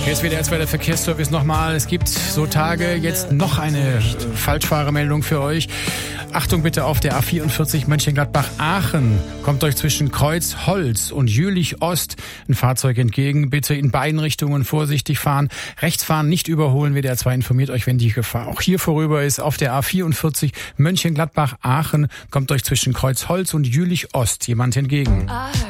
Hier ist WDR 2 der Verkehrsservice nochmal. Es gibt so Tage jetzt noch eine Falschfahrermeldung für euch. Achtung bitte auf der A44 Mönchengladbach-Aachen. Kommt euch zwischen Kreuzholz und Jülich-Ost ein Fahrzeug entgegen. Bitte in beiden Richtungen vorsichtig fahren. Rechts fahren, nicht überholen. WDR 2 informiert euch, wenn die Gefahr auch hier vorüber ist. Auf der A44 Mönchengladbach-Aachen kommt euch zwischen Kreuzholz und Jülich-Ost jemand entgegen.